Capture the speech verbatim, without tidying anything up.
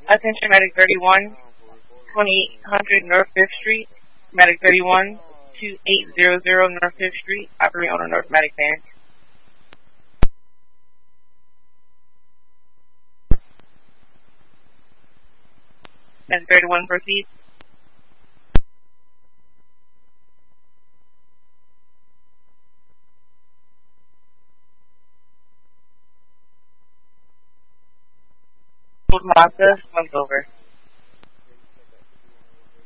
Attention Medic thirty-one, twenty-eight hundred North fifth Street. Medic thirty-one, twenty-eight hundred North fifth Street. Operating on a North Medic van. Medic thirty-one, proceed. Process, once over.